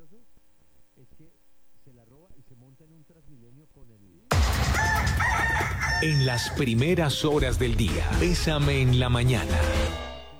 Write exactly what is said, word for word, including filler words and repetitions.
gracioso es que se la roba y se monta en un Transmilenio con el... En las primeras horas del día, Bésame en la mañana.